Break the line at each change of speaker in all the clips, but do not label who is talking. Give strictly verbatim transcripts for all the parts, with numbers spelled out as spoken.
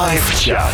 Лайв-чат.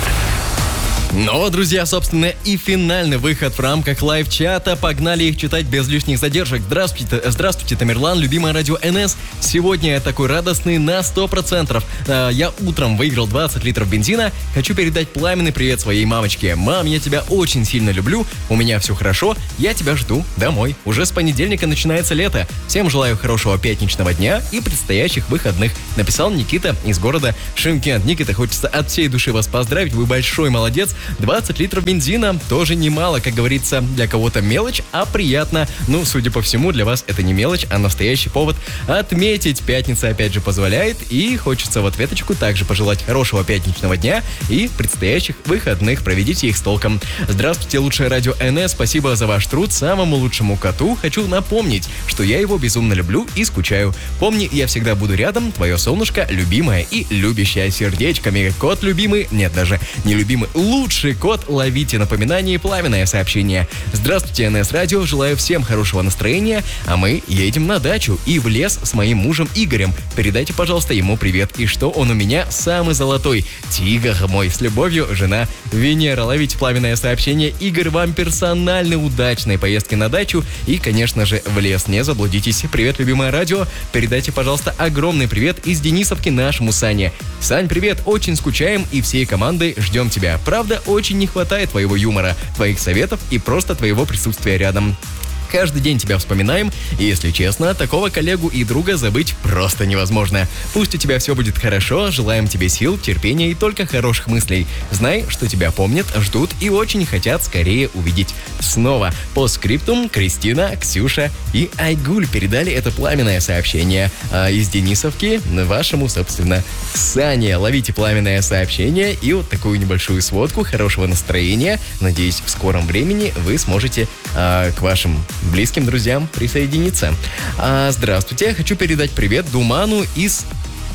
Ну, друзья, собственно, и финальный выход в рамках лайв-чата. Погнали их читать без лишних задержек. Здравствуйте, здравствуйте, Тамерлан, любимое радио эн эс. Сегодня я такой радостный на сто процентов. Я утром выиграл двадцать литров бензина. Хочу передать пламенный привет своей мамочке. Мам, я тебя очень сильно люблю. У меня все хорошо. Я тебя жду домой. Уже с понедельника начинается лето. Всем желаю хорошего пятничного дня и предстоящих выходных. Написал Никита из города Шымкент. Никита, хочется от всей души вас поздравить. Вы большой молодец. двадцать литров бензина тоже немало, как говорится, для кого-то мелочь, а приятно. Ну, судя по всему, для вас это не мелочь, а настоящий повод отметить. Пятница опять же позволяет, и хочется в ответочку также пожелать хорошего пятничного дня и предстоящих выходных. Проведите их с толком. Здравствуйте, лучшее радио эн эс, спасибо за ваш труд. Самому лучшему коту хочу напомнить, что я его безумно люблю и скучаю. Помни, я всегда буду рядом, твое солнышко, любимое и любящее сердечками. Кот любимый, нет, даже не любимый, лучший кот, ловите напоминание и пламенное сообщение. Здравствуйте, эн эс Радио, желаю всем хорошего настроения, а мы едем на дачу и в лес с моим мужем Игорем. Передайте, пожалуйста, ему привет, и что он у меня самый золотой. Тигр мой, с любовью, жена Венера. Ловите пламенное сообщение. Игорь, вам персональной удачной поездки на дачу и, конечно же, в лес. Не заблудитесь. Привет, любимое радио. Передайте, пожалуйста, огромный привет из Денисовки нашему Сане. Сань, привет, очень скучаем и всей командой ждем тебя. Правда, очень не хватает твоего юмора, твоих советов и просто твоего присутствия рядом. Каждый день тебя вспоминаем, и, если честно, такого коллегу и друга забыть просто невозможно. Пусть у тебя все будет хорошо, желаем тебе сил, терпения и только хороших мыслей. Знай, что тебя помнят, ждут и очень хотят скорее увидеть снова. По скриптум Кристина, Ксюша и Айгуль передали это пламенное сообщение. А из Денисовки вашему, собственно, Сане. Ловите пламенное сообщение и вот такую небольшую сводку хорошего настроения. Надеюсь, в скором времени вы сможете а, к вашим близким друзьям присоединиться. А, здравствуйте, хочу передать привет Думану из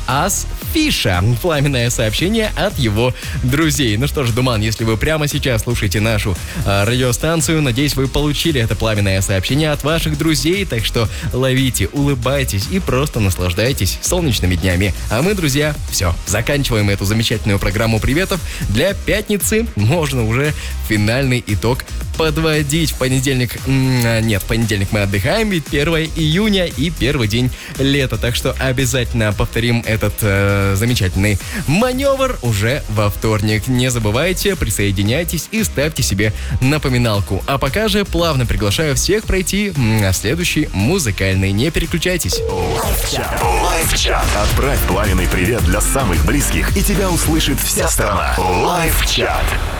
Асфиша. Пламенное сообщение от его друзей. Ну что ж, Думан, если вы прямо сейчас слушаете нашу а, радиостанцию, надеюсь, вы получили это пламенное сообщение от ваших друзей, так что ловите, улыбайтесь и просто наслаждайтесь солнечными днями. А мы, друзья, все, заканчиваем эту замечательную программу приветов. Для пятницы можно уже финальный итог подводить. В понедельник... Нет, в понедельник мы отдыхаем, ведь первое июня и первый день лета. Так что обязательно повторим этот э, замечательный маневр уже во вторник. Не забывайте, присоединяйтесь и ставьте себе напоминалку. А пока же плавно приглашаю всех пройти на следующий музыкальный. Не переключайтесь.
Лайв-чат. Лайв-чат. Отправь пламенный привет для самых близких, и тебя услышит вся страна. Лайв-чат.